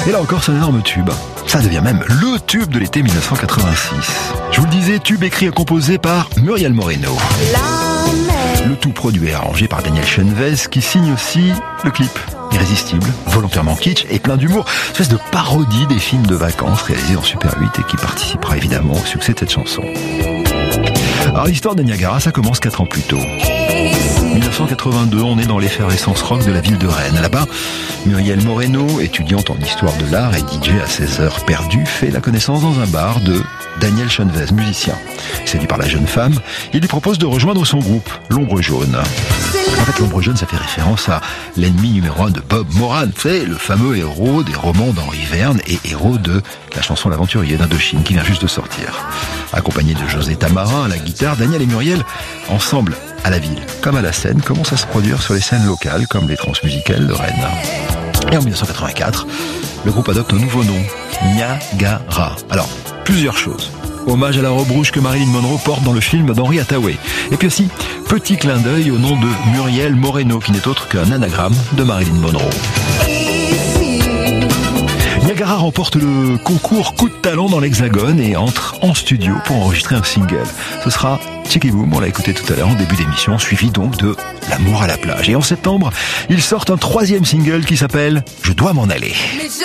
Et là encore, c'est un énorme tube. Ça devient même le tube de l'été 1986. Je vous le disais, tube écrit et composé par Muriel Moreno. Le tout produit et arrangé par Daniel Chenvez, qui signe aussi le clip. Irrésistible, volontairement kitsch et plein d'humour, une espèce de parodie des films de vacances réalisés en Super 8 et qui participera évidemment au succès de cette chanson. Alors l'histoire de Niagara, ça commence 4 ans plus tôt. 1982, on est dans l'effervescence rock de la ville de Rennes. Là-bas, Muriel Moreno, étudiante en histoire de l'art et DJ à ses heures perdues, fait la connaissance dans un bar de Daniel Chenvez, musicien. Séduit par la jeune femme, il lui propose de rejoindre son groupe, l'Ombre Jaune. En fait, l'Ombre Jaune, ça fait référence à l'ennemi numéro 1 de Bob Moran, c'est le fameux héros des romans d'Henri Verne et héros de la chanson L'Aventurier d'Indochine qui vient juste de sortir. Accompagné de José Tamarin à la guitare, Daniel et Muriel, ensemble à la ville comme à la scène, commencent à se produire sur les scènes locales comme les Transmusicales de Rennes. Et en 1984, le groupe adopte un nouveau nom, Niagara. Alors, plusieurs choses. Hommage à la robe rouge que Marilyn Monroe porte dans le film d'Henri Hathaway. Et puis aussi, petit clin d'œil au nom de Muriel Moreno, qui n'est autre qu'un anagramme de Marilyn Monroe. Niagara remporte le concours Coup de talent dans l'Hexagone et entre en studio pour enregistrer un single. Ce sera Chicky Boom, on l'a écouté tout à l'heure en début d'émission, suivi donc de L'amour à la plage. Et en septembre, ils sortent un 3e single qui s'appelle Je dois m'en aller.